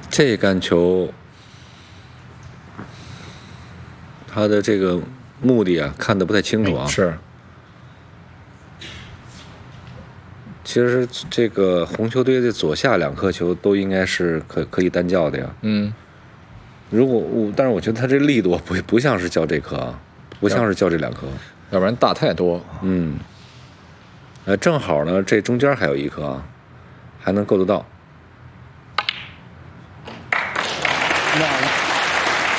这杆球，它的这个目的啊，看得不太清楚啊。 是。 其实这个红球堆的左下2颗球都应该是可以单叫的呀。如果但是我觉得它这力度不像是叫这颗啊，不像是叫这2颗， 要不然大太多。 正好呢，这中间还有1颗啊，还能够得到。